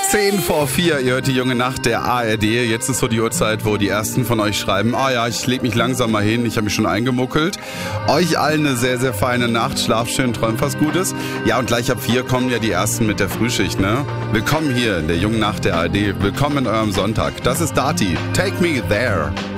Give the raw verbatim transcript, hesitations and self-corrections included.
Zehn vor vier, ihr hört die junge Nacht der A R D. Jetzt ist so die Uhrzeit, wo die ersten von euch schreiben, ah ja, ich leg mich langsam mal hin, ich habe mich schon eingemuckelt. Euch allen eine sehr, sehr feine Nacht, schlaft schön, träumt was Gutes. Ja, und gleich ab vier kommen ja die ersten mit der Frühschicht, ne? Willkommen hier in der jungen Nacht der A R D, willkommen in eurem Sonntag. Das ist Dati, Take Me There.